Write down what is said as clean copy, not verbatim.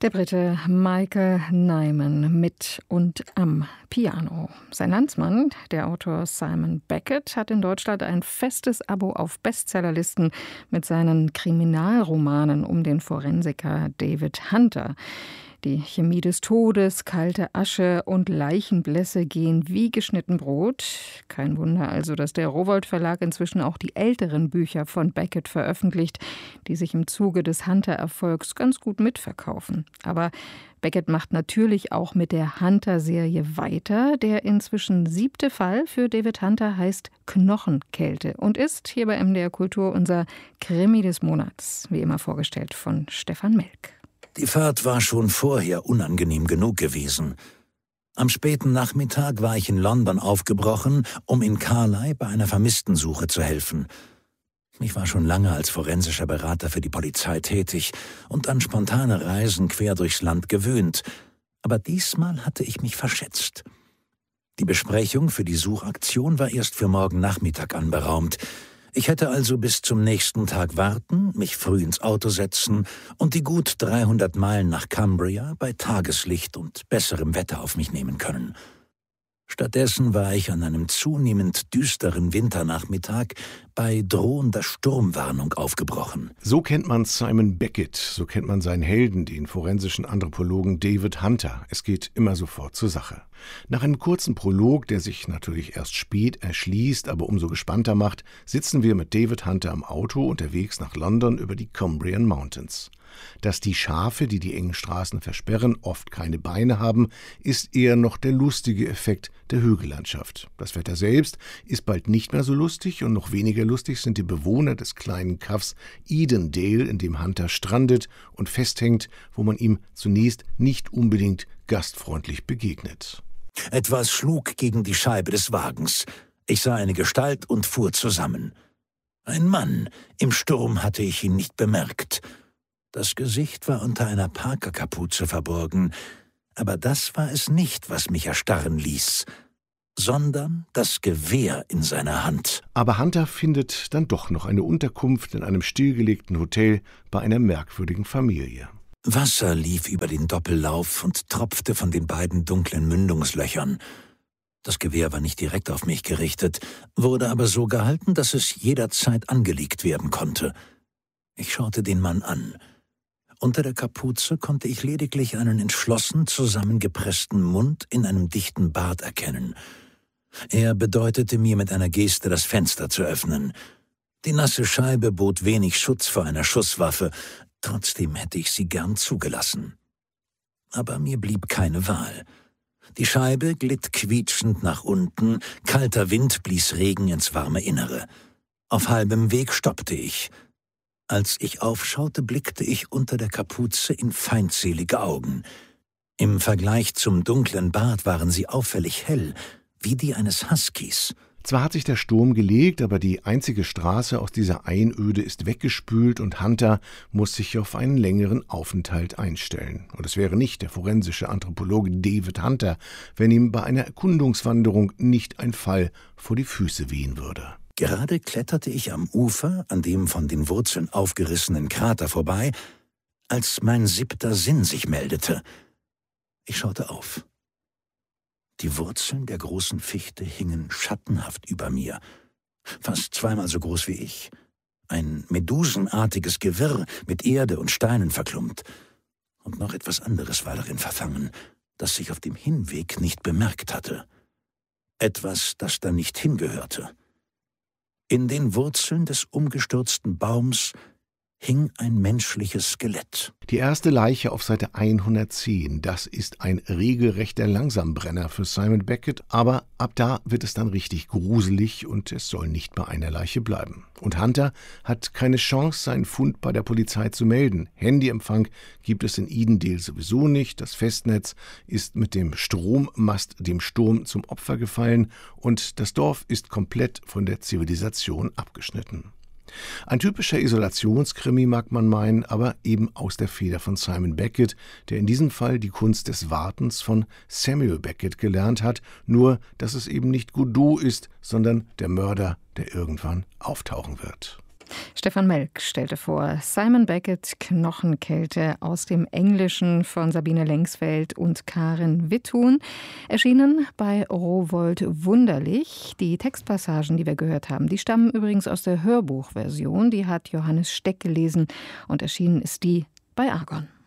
Der Brite Michael Nyman mit und am Piano. Sein Landsmann, der Autor Simon Beckett, hat in Deutschland ein festes Abo auf Bestsellerlisten mit seinen Kriminalromanen um den Forensiker David Hunter. Die Chemie des Todes, kalte Asche und Leichenblässe gehen wie geschnitten Brot. Kein Wunder also, dass der Rowohlt Verlag inzwischen auch die älteren Bücher von Beckett veröffentlicht, die sich im Zuge des Hunter-Erfolgs ganz gut mitverkaufen. Aber Beckett macht natürlich auch mit der Hunter-Serie weiter. Der inzwischen 7. Fall für David Hunter heißt Knochenkälte und ist hier bei MDR Kultur unser Krimi des Monats, wie immer vorgestellt von Stefan Melk. Die Fahrt war schon vorher unangenehm genug gewesen. Am späten Nachmittag war ich in London aufgebrochen, um in Carlisle bei einer Vermisstensuche zu helfen. Ich war schon lange als forensischer Berater für die Polizei tätig und an spontane Reisen quer durchs Land gewöhnt. Aber diesmal hatte ich mich verschätzt. Die Besprechung für die Suchaktion war erst für morgen Nachmittag anberaumt. Ich hätte also bis zum nächsten Tag warten, mich früh ins Auto setzen und die gut 300 Meilen nach Cumbria bei Tageslicht und besserem Wetter auf mich nehmen können. Stattdessen war ich an einem zunehmend düsteren Winternachmittag bei drohender Sturmwarnung aufgebrochen. So kennt man Simon Beckett, so kennt man seinen Helden, den forensischen Anthropologen David Hunter. Es geht immer sofort zur Sache. Nach einem kurzen Prolog, der sich natürlich erst spät erschließt, aber umso gespannter macht, sitzen wir mit David Hunter im Auto unterwegs nach London über die Cumbrian Mountains. Dass die Schafe, die die engen Straßen versperren, oft keine Beine haben, ist eher noch der lustige Effekt der Hügellandschaft. Das Wetter selbst ist bald nicht mehr so lustig und noch weniger lustig sind die Bewohner des kleinen Kaffs Edendale, in dem Hunter strandet und festhängt, wo man ihm zunächst nicht unbedingt gastfreundlich begegnet. Etwas schlug gegen die Scheibe des Wagens. Ich sah eine Gestalt und fuhr zusammen. Ein Mann. Im Sturm hatte ich ihn nicht bemerkt. Das Gesicht war unter einer Parkerkapuze verborgen, aber das war es nicht, was mich erstarren ließ, sondern das Gewehr in seiner Hand. Aber Hunter findet dann doch noch eine Unterkunft in einem stillgelegten Hotel bei einer merkwürdigen Familie. Wasser lief über den Doppellauf und tropfte von den beiden dunklen Mündungslöchern. Das Gewehr war nicht direkt auf mich gerichtet, wurde aber so gehalten, dass es jederzeit angelegt werden konnte. Ich schaute den Mann an. Unter der Kapuze konnte ich lediglich einen entschlossen zusammengepressten Mund in einem dichten Bart erkennen. Er bedeutete mir mit einer Geste, das Fenster zu öffnen. Die nasse Scheibe bot wenig Schutz vor einer Schusswaffe, trotzdem hätte ich sie gern zugelassen. Aber mir blieb keine Wahl. Die Scheibe glitt quietschend nach unten, kalter Wind blies Regen ins warme Innere. Auf halbem Weg stoppte ich. Als ich aufschaute, blickte ich unter der Kapuze in feindselige Augen. Im Vergleich zum dunklen Bart waren sie auffällig hell, wie die eines Huskies. Zwar hat sich der Sturm gelegt, aber die einzige Straße aus dieser Einöde ist weggespült und Hunter muss sich auf einen längeren Aufenthalt einstellen. Und es wäre nicht der forensische Anthropologe David Hunter, wenn ihm bei einer Erkundungswanderung nicht ein Fall vor die Füße wehen würde. Gerade kletterte ich am Ufer, an dem von den Wurzeln aufgerissenen Krater vorbei, als mein 7. Sinn sich meldete. Ich schaute auf. Die Wurzeln der großen Fichte hingen schattenhaft über mir, fast zweimal so groß wie ich. Ein medusenartiges Gewirr mit Erde und Steinen verklumpt. Und noch etwas anderes war darin verfangen, das ich auf dem Hinweg nicht bemerkt hatte. Etwas, das da nicht hingehörte. In den Wurzeln des umgestürzten Baums hing ein menschliches Skelett. Die erste Leiche auf Seite 110, das ist ein regelrechter Langsambrenner für Simon Beckett, aber ab da wird es dann richtig gruselig und es soll nicht bei einer Leiche bleiben. Und Hunter hat keine Chance, seinen Fund bei der Polizei zu melden. Handyempfang gibt es in Edendale sowieso nicht, das Festnetz ist mit dem Strommast dem Sturm zum Opfer gefallen und das Dorf ist komplett von der Zivilisation abgeschnitten. Ein typischer Isolationskrimi mag man meinen, aber eben aus der Feder von Simon Beckett, der in diesem Fall die Kunst des Wartens von Samuel Beckett gelernt hat, nur dass es eben nicht Godot ist, sondern der Mörder, der irgendwann auftauchen wird. Stefan Melk stellte vor Simon Beckett Knochenkälte aus dem Englischen von Sabine Lengsfeld und Karin Witthuhn. Erschienen bei Rowohlt Wunderlich. Die Textpassagen, die wir gehört haben, die stammen übrigens aus der Hörbuchversion. Die hat Johannes Steck gelesen und erschienen ist die bei Argon.